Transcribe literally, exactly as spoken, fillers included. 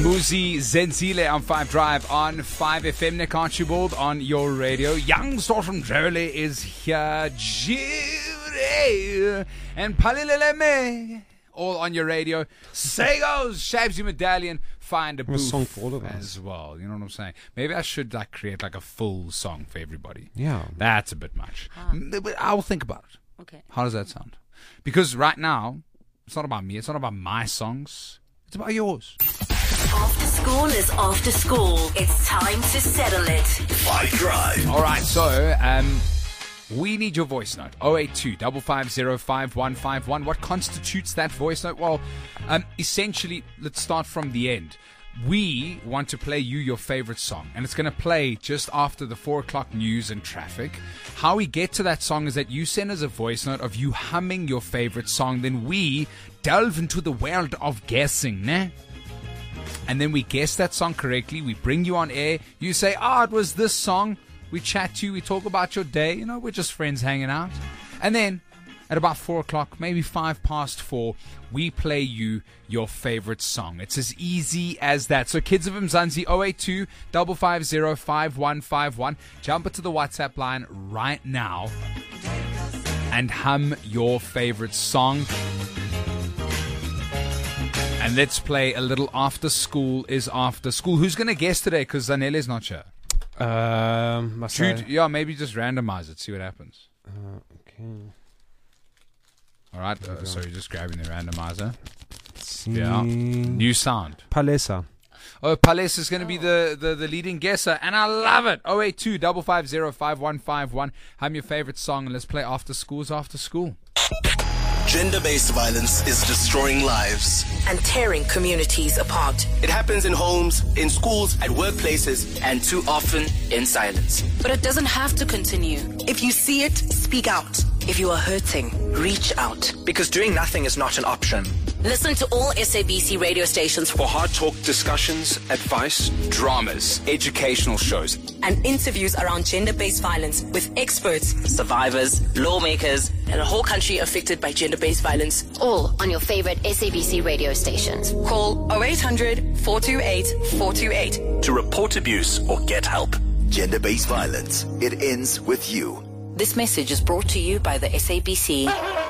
Muzi Zenzile on five Drive on five F M. Nick Archibald on your radio. Young Storm from Drole is here. Jure and Palileleme all on your radio. Segos, Shabsy Medallion. Find a booth song for all of us as well. You know what I'm saying? Maybe I should like create like a full song for everybody. Yeah. That's a bit much. Ah. But I'll think about it. Okay. How does that sound? Because right now, it's not about me. It's not about my songs. It's about yours. After school is after school. It's time to settle it. five Drive. All right, so um, we need your voice note. oh eight two, five five zero, five one five one. What constitutes that voice note? Well, um, essentially, let's start from the end. We want to play you your favorite song, and it's going to play just after the four o'clock news and traffic. How we get to that song is that you send us a voice note of you humming your favorite song. Then we delve into the world of guessing, né? And then we guess that song correctly. We bring you on air. You say, oh, it was this song. We chat to you. We talk about your day. You know, we're just friends hanging out. And then at about four o'clock, maybe five past four, we play you your favorite song. It's as easy as that. So kids of Mzansi, oh eight two, five five zero, five one five one. Jump into the WhatsApp line right now and hum your favorite song. And let's play a little After School is After School. Who's going to guess today? Because Zanele's not sure. Um, must Shoot, I- yeah, maybe just randomize it. See what happens. Uh, okay. All right. Uh, so you're just grabbing the randomizer. See. Yeah. New sound. Palesa. Oh, Palace is going to be the, the, the leading guesser, and I love it. oh eight two, five five zero, five one five one. Hum your favorite song, and let's play After School's After School. Gender-based violence is destroying lives. And tearing communities apart. It happens in homes, in schools, at workplaces, and too often in silence. But it doesn't have to continue. If you see it, speak out. If you are hurting, reach out. Because doing nothing is not an option. Listen to all S A B C radio stations For hard talk discussions, advice, Dramas, educational shows. and interviews around gender-based violence with experts, survivors, lawmakers, and a whole country affected by gender-based violence. All on your favorite S A B C radio stations. Call oh eight hundred, four two eight, four two eight. To report abuse or get help. Gender-based violence. It ends with you. This message is brought to you by the S A B C.